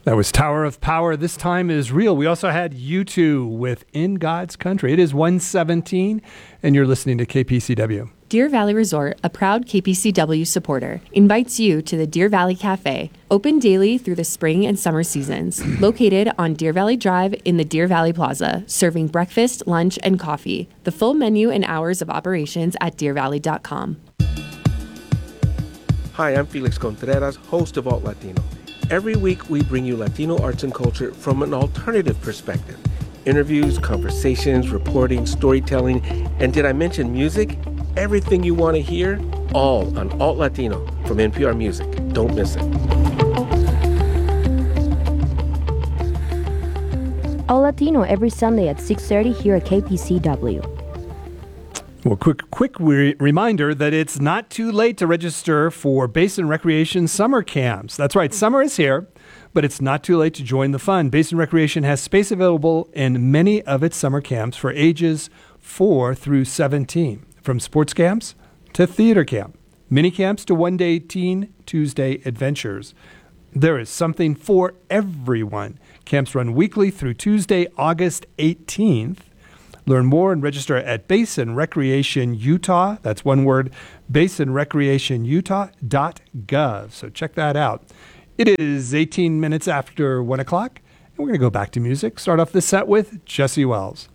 That was Tower of Power. This time is real. We also had U2 with In God's Country. It is 1:17, and you're listening to KPCW. Deer Valley Resort, a proud KPCW supporter, invites you to the Deer Valley Cafe, open daily through the spring and summer seasons. Located on Deer Valley Drive in the Deer Valley Plaza, serving breakfast, lunch, and coffee. The full menu and hours of operations at deervalley.com. Hi, I'm Felix Contreras, host of Alt Latino. Every week, we bring you Latino arts and culture from an alternative perspective. Interviews, conversations, reporting, storytelling, and did I mention music? Everything you want to hear, all on Alt Latino from NPR Music. Don't miss it. Alt Latino every Sunday at 6:30 here at KPCW. Well, quick reminder that it's not too late to register for Basin Recreation summer camps. That's right, summer is here, but it's not too late to join the fun. Basin Recreation has space available in many of its summer camps for ages 4 through 17, from sports camps to theater camp, mini camps to one-day Teen Tuesday adventures. There is something for everyone. Camps run weekly through Tuesday, August 18th. Learn more and register at Basin Recreation Utah. That's one word, basinrecreationutah.gov. So check that out. It is 18 minutes after 1 o'clock, and we're going to go back to music. Start off this set with Jesse Wells.